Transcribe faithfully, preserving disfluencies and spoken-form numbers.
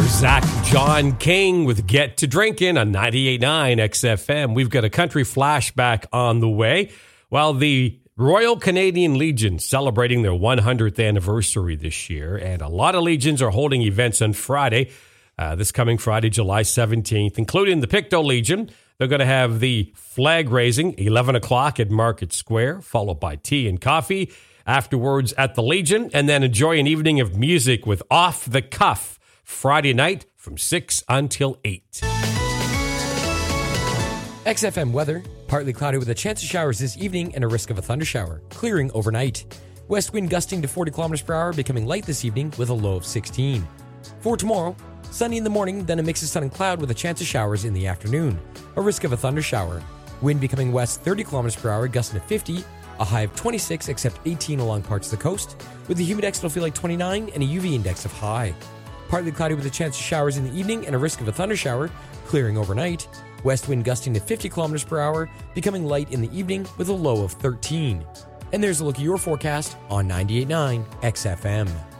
Zach John King with Get to Drinkin' on ninety-eight point nine X F M. We've got a country flashback on the way. While the Royal Canadian Legion celebrating their one hundredth anniversary this year, and a lot of legions are holding events on Friday, uh, this coming Friday, July seventeenth, including the Pictou Legion. They're going to have the flag raising, eleven o'clock at Market Square, followed by tea and coffee afterwards at the Legion, and then enjoy an evening of music with Off the Cuff Friday night from six until eight. X F M weather, partly cloudy with a chance of showers this evening and a risk of a thundershower, clearing overnight. West wind gusting to forty kilometers per hour, becoming light this evening with a low of sixteen. For tomorrow, sunny in the morning, then a mix of sun and cloud with a chance of showers in the afternoon, a risk of a thundershower. Wind becoming west thirty kilometers per hour, gusting to fifty, a high of twenty-six except eighteen along parts of the coast, with a humidex that'll feel like twenty-nine and a U V index of high. Partly cloudy with a chance of showers in the evening and a risk of a thundershower, clearing overnight. West wind gusting to fifty kilometers per hour, becoming light in the evening with a low of thirteen. And there's a look at your forecast on ninety-eight point nine X F M.